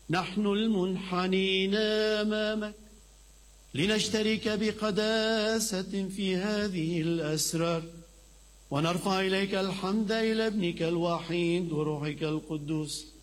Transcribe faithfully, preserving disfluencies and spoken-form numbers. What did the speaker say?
نحن المنحنين أمامك لنشترك بقداسة في هذه الأسرار، ونرفع إليك الحمد إلى ابنك الوحيد وروحك القدوس